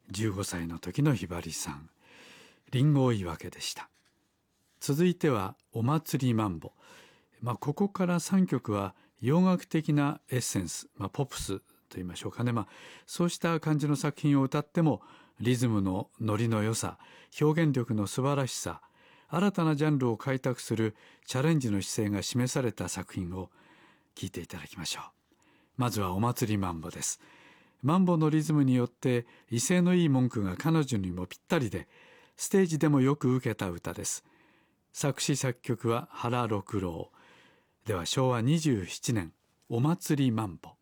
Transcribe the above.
15歳の時のひばりさん、リンゴ追い分けでした。続いてはお祭りマンボ。ここから3曲は洋楽的なエッセンス、ポップスと言いましょうかね。そうした感じの作品を歌っても、リズムのノリの良さ、表現力の素晴らしさ、新たなジャンルを開拓するチャレンジの姿勢が示された作品を聴いていただきましょう。まずはお祭りマンボです。マンボのリズムによって威勢のいい文句が彼女にもぴったりで、ステージでもよく受けた歌です。作詞作曲は原六郎。では昭和27年、お祭りマンボ。